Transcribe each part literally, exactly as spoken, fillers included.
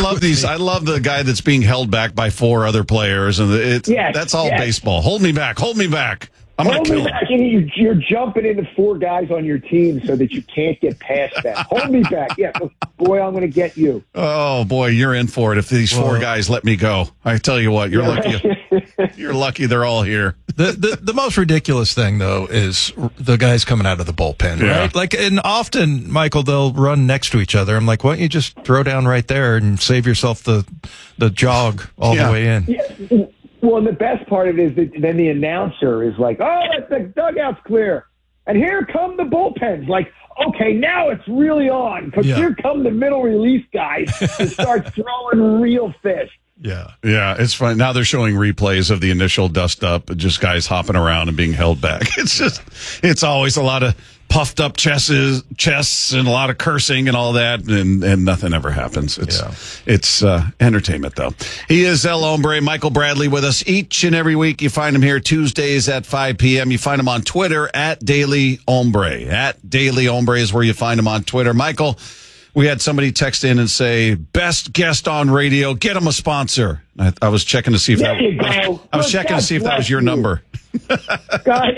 love these. I love the guy that's being held back by four other players, and it's Yes, that's all yes. baseball. Hold me back. Hold me back. I'm going Hold to me kill him. back, and you, you're jumping into four guys on your team so that you can't get past them. Hold me back. Yeah, boy, I'm going to get you. Oh boy, you're in for it. If these four Well- guys let me go, I tell you what, you're lucky. You're lucky they're all here. The, the the most ridiculous thing though is the guys coming out of the bullpen, Yeah. right? Like, and often, Michael, they'll run next to each other. I'm like, why don't you just throw down right there and save yourself the the jog all Yeah. the way in? Yeah. Well, and the best part of it is that then the announcer is like, oh, the dugout's clear. And here come the bullpens. Like, okay, now it's really on. Because Yeah. here come the middle release guys to start throwing real fish. Yeah. Yeah, it's fun. Now they're showing replays of the initial dust up, just guys hopping around and being held back. It's just, it's always a lot of puffed up chests, chests and a lot of cursing and all that, and, and nothing ever happens. It's, Yeah. it's uh, entertainment, though. He is El Hombre, Michael Bradley, with us each and every week. You find him here Tuesdays at five p.m. You find him on Twitter at Daily Hombre. At Daily Hombre is where you find him on Twitter. Michael, we had somebody text in and say, best guest on radio, get him a sponsor. I, I was checking to see if There that you go. I was Good checking to God see if that was bless your you. number. God,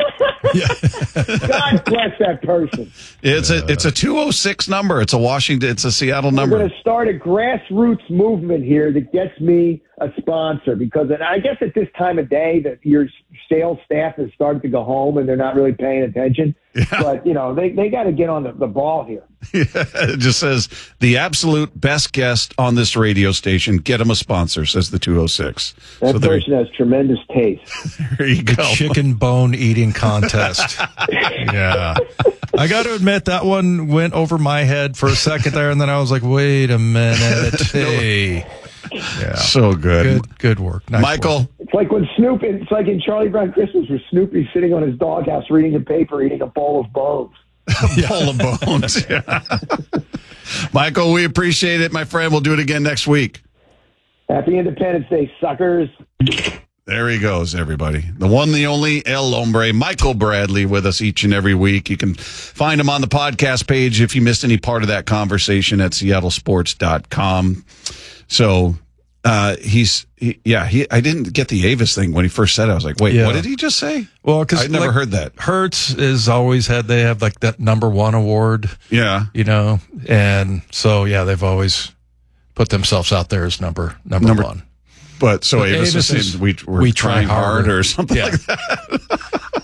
God bless that person. It's a it's a two oh six number. It's a Washington, it's a Seattle We're number. going to start a grassroots movement here that gets me a sponsor because and I guess at this time of day that your sales staff has started to go home and they're not really paying attention. Yeah. But, you know, they, they got to get on the, the ball here. It just says the absolute best guest on this radio station. Get him a sponsor, says the two oh six. That So there, person has tremendous taste. there you go. Chicken bone eating contest. Yeah. I got to admit, that one went over my head for a second there, and then I was like, wait a minute. Hey. Yeah. So good. Good, good work. Nice Michael, work. It's like when Snoopy, it's like in Charlie Brown Christmas where Snoopy's sitting on his doghouse reading the paper, eating a bowl of bones. bowl of bones. Yeah. Michael, we appreciate it, my friend. We'll do it again next week. Happy Independence Day, suckers. There he goes, everybody. The one, the only El Hombre, Michael Bradley, with us each and every week. You can find him on the podcast page if you missed any part of that conversation at seattle sports dot com. So, uh, he's, he, yeah, he, I didn't get the Avis thing when he first said it. I was like, wait, Yeah. what did he just say? Well, because I'd never heard that. Hertz is always had, they have like that number one award, Yeah. you know, and so, yeah, they've always put themselves out there as number, number, Number- one. But so But Avis, Avis is is- saying we, we're we trying try hard harder. or something Yeah. like that.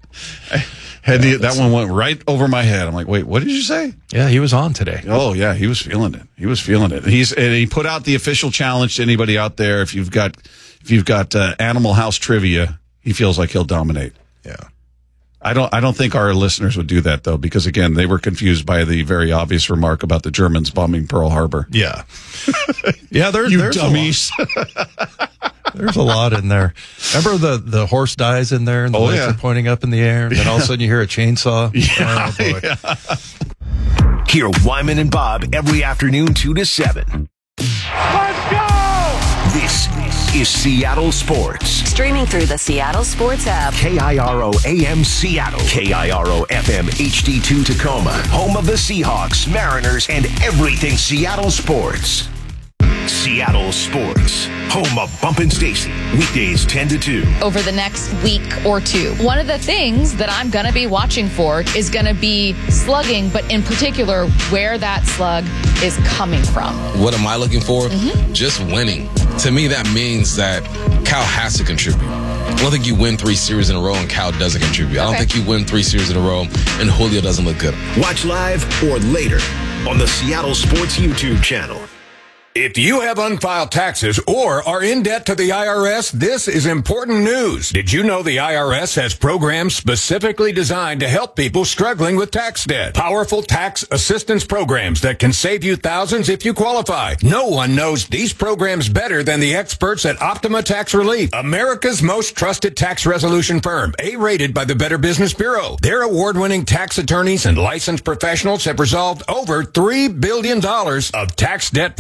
Had the, that one went right over my head. I'm like, wait, what did you say? Yeah, he was on today. Oh yeah, he was feeling it. He was feeling it. He's and he put out the official challenge to anybody out there. If you've got if you've got uh, Animal House trivia, he feels like he'll dominate. Yeah. I don't. I don't think our listeners would do that though, because again, they were confused by the very obvious remark about the Germans bombing Pearl Harbor. Yeah. Yeah, there, You there's dummies! A lot, there's a lot in there. Remember the, the horse dies in there and the Oh, lights yeah. are pointing up in the air, and then all of a sudden you hear a chainsaw. Yeah, Oh, boy. Hear Wyman and Bob every afternoon, two to seven. Let's go! This is Seattle Sports. Streaming through the Seattle Sports app. K I R O A M Seattle. K I R O F M H D two Tacoma. Home of the Seahawks, Mariners, and everything Seattle sports. Seattle Sports. Home of Bump and Stacy. Weekdays ten to two. Over the next week or two. One of the things that I'm going to be watching for is going to be slugging, but in particular, where that slug is coming from. What am I looking for? Mm-hmm. Just winning. To me, that means that Cal has to contribute. I don't think you win three series in a row and Cal doesn't contribute. I don't Okay. think you win three series in a row and Julio doesn't look good. Watch live or later on the Seattle Sports YouTube channel. If you have unfiled taxes or are in debt to the I R S, this is important news. Did you know the I R S has programs specifically designed to help people struggling with tax debt? Powerful tax assistance programs that can save you thousands if you qualify. No one knows these programs better than the experts at Optima Tax Relief, America's most trusted tax resolution firm, A-rated by the Better Business Bureau. Their award-winning tax attorneys and licensed professionals have resolved over three billion dollars of tax debt for their clients.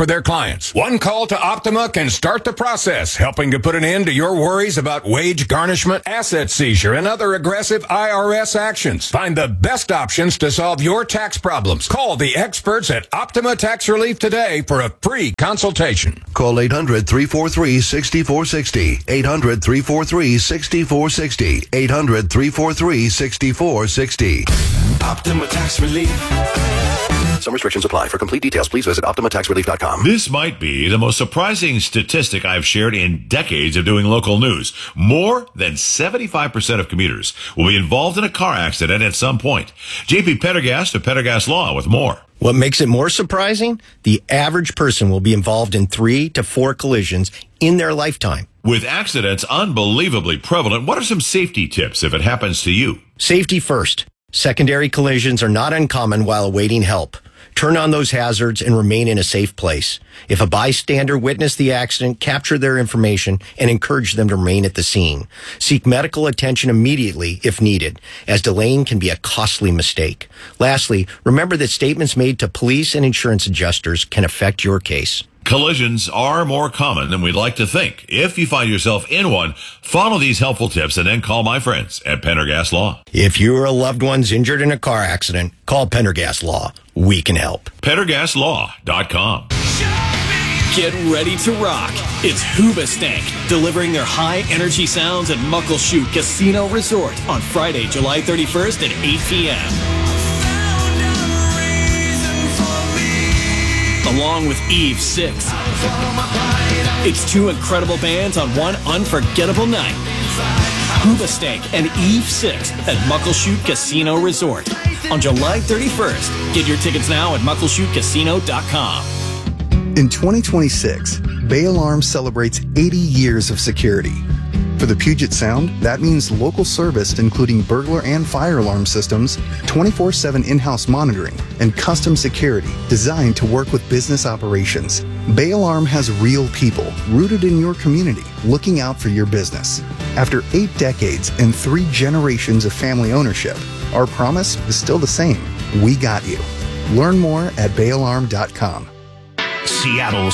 compliance. One call to Optima can start the process, helping to put an end to your worries about wage garnishment, asset seizure, and other aggressive I R S actions. Find the best options to solve your tax problems. Call the experts at Optima Tax Relief today for a free consultation. Call eight hundred, three four three, six four six zero. eight hundred, three four three, six four six zero. eight hundred, three four three, six four six zero. Optima Tax Relief. Some restrictions apply. For complete details, please visit optima tax relief dot com. This might be the most surprising statistic I've shared in decades of doing local news. More than seventy-five percent of commuters will be involved in a car accident at some point. J P Pendergast of Pendergast Law with more. What makes it more surprising? The average person will be involved in three to four collisions in their lifetime. With accidents unbelievably prevalent, what are some safety tips if it happens to you? Safety first. Secondary collisions are not uncommon while awaiting help. Turn on those hazards and remain in a safe place. If a bystander witnessed the accident, capture their information and encourage them to remain at the scene. Seek medical attention immediately if needed, as delaying can be a costly mistake. Lastly, remember that statements made to police and insurance adjusters can affect your case. Collisions are more common than we'd like to think. If you find yourself in one, follow these helpful tips and then call my friends at Pendergast Law. If you or a loved one's injured in a car accident, call Pendergast Law. We can help. Pendergast Law dot com. Get ready to rock. It's Hoobastank, delivering their high-energy sounds at Muckleshoot Casino Resort on Friday, July thirty-first at eight p.m. Along with Eve Six. It's two incredible bands on one unforgettable night. Hoobastank and Eve Six at Muckleshoot Casino Resort on July thirty-first. Get your tickets now at muckleshoot casino dot com. In twenty twenty-six, Bay Alarm celebrates eighty years of security. For the Puget Sound, that means local service including burglar and fire alarm systems, twenty-four seven in-house monitoring, and custom security designed to work with business operations. Bay Alarm has real people rooted in your community looking out for your business. After eight decades and three generations of family ownership, our promise is still the same. We got you. Learn more at bay alarm dot com. Seattle